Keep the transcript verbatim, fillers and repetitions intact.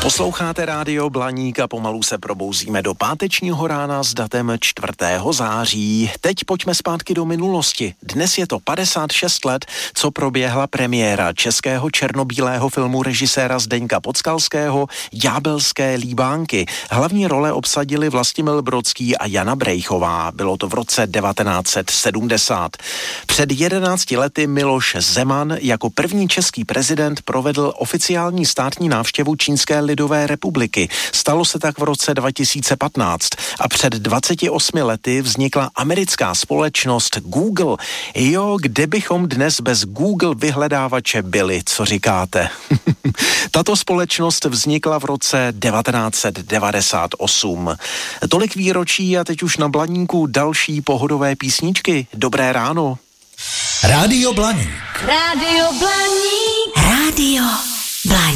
Posloucháte Rádio Blaník a pomalu se probouzíme do pátečního rána s datem čtvrtého září. Teď pojďme zpátky do minulosti. Dnes je to padesát šest let, co proběhla premiéra českého černobílého filmu režiséra Zdeňka Podskalského Ďábelské líbánky. Hlavní role obsadili Vlastimil Brodský a Jana Brejchová. Bylo to v roce devatenáct set sedmdesát. Před jedenácti lety Miloš Zeman jako první český prezident provedl oficiální státní návštěvu Čínské lidové republiky. Stalo se tak v roce dva tisíce patnáct a před dvaceti osmi lety vznikla americká společnost Google. Jo, kde bychom dnes bez Google vyhledávače byli, co říkáte? Tato společnost vznikla v roce devatenáct set devadesát osm. Tolik výročí a teď už na Blaníku další pohodové písničky. Dobré ráno. Rádio Blaník. Rádio Blaník. Rádio Blaník.